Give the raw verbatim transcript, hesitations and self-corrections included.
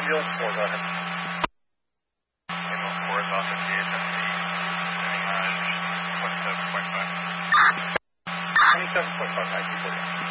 Field four, go ahead. Field four is off at C H S C. Minimage twenty-seven point five. twenty-seven point five, I see.